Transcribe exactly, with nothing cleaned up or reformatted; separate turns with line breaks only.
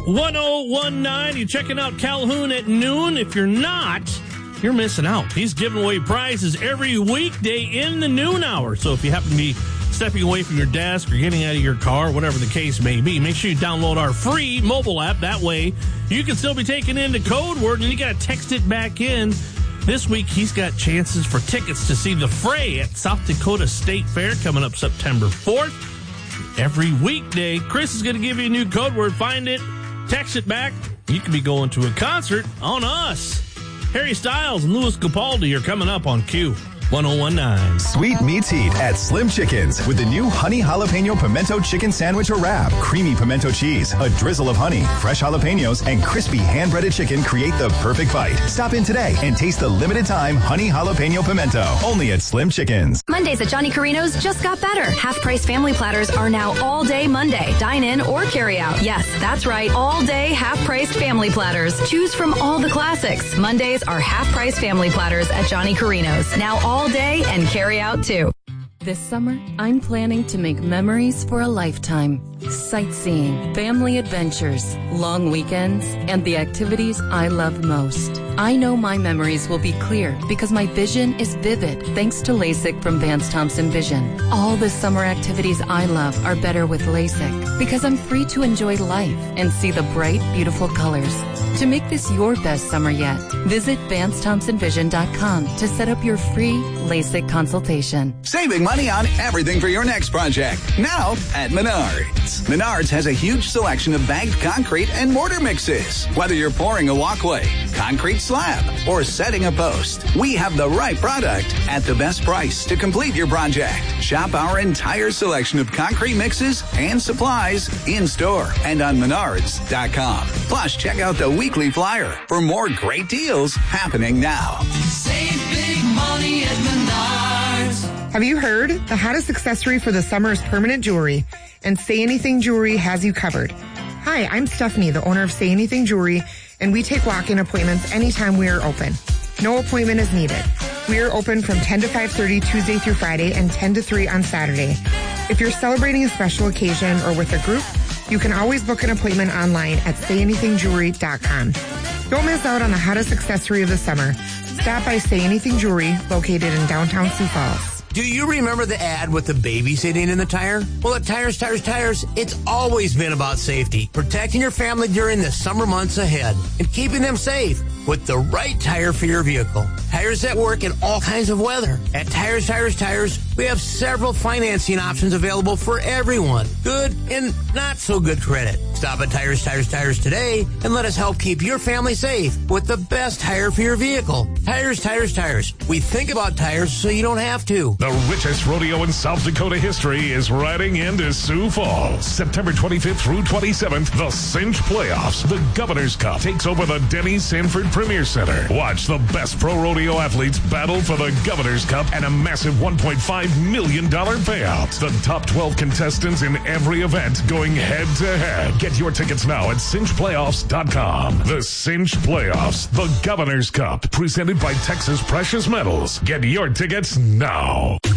one oh one nine. You checking out Calhoun at noon? If you're not, you're missing out. He's giving away prizes every weekday in the noon hour. So if you happen to be stepping away from your desk or getting out of your car, whatever the case may be, make sure you download our free mobile app. That way you can still be taking in the code word and you got to text it back in. This week, he's got chances for tickets to see The Fray at South Dakota State Fair coming up September fourth. Every weekday, Chris is going to give you a new code word. Find it, text it back. You could be going to a concert on us. Harry Styles and Louis Capaldi are coming up on Q one oh one nine.
Sweet meets heat at Slim Chickens with the new honey jalapeno pimento chicken sandwich or wrap. Creamy pimento cheese, a drizzle of honey, fresh jalapenos, and crispy hand-breaded chicken create the perfect bite. Stop in today and taste the limited time honey jalapeno pimento. Only at Slim Chickens.
Mondays at Johnny Carino's just got better. Half-price family platters are now all day Monday. Dine in or carry out. Yes, that's right. All day half-priced family platters. Choose from all the classics. Mondays are half-price family platters at Johnny Carino's. Now all day and carry out too.
This summer, I'm planning to make memories for a lifetime. Sightseeing, family adventures, long weekends, and the activities I love most. I know my memories will be clear because my vision is vivid thanks to LASIK from Vance Thompson Vision. All the summer activities I love are better with LASIK because I'm free to enjoy life and see the bright, beautiful colors. To make this your best summer yet, visit Vance Thompson Vision dot com to set up your free LASIK consultation.
Saving money on everything for your next project. Now at Menards. Menards has a huge selection of bagged concrete and mortar mixes. Whether you're pouring a walkway, concrete slab, or setting a post, we have the right product at the best price to complete your project. Shop our entire selection of concrete mixes and supplies in store and on Menards dot com. Plus, check out the weekly flyer for more great deals happening now.
Save big money at Menards.
Have you heard? The hottest accessory for the summer is permanent jewelry, and Say Anything Jewelry has you covered. Hi, I'm Stephanie, the owner of Say Anything Jewelry, and we take walk-in appointments anytime we are open. No appointment is needed. We are open from ten to five thirty Tuesday through Friday and ten to three on Saturday. If you're celebrating a special occasion or with a group, you can always book an appointment online at say anything jewelry dot com. Don't miss out on the hottest accessory of the summer. Stop by Say Anything Jewelry, located in downtown Sioux Falls.
Do you remember the ad with the baby sitting in the tire? Well, at Tires, Tires, Tires, it's always been about safety, protecting your family during the summer months ahead, and keeping them safe with the right tire for your vehicle. Tires that work in all kinds of weather. At Tires, Tires, Tires, we have several financing options available for everyone. Good and not so good credit. Stop at Tires, Tires, Tires today and let us help keep your family safe with the best tire for your vehicle. Tires, Tires, Tires. We think about tires so you don't have to.
The richest rodeo in South Dakota history is riding into Sioux Falls. September twenty-fifth through twenty-seventh, the Cinch Playoffs. The Governor's Cup takes over the Denny Sanford Premier Center. Watch the best pro rodeo athletes battle for the Governor's Cup and a massive one point five million dollars payout. The top twelve contestants in every event going head to head. Get your tickets now at cinch playoffs dot com. The Cinch Playoffs, the Governor's Cup, presented by Texas Precious Metals. Get your tickets now.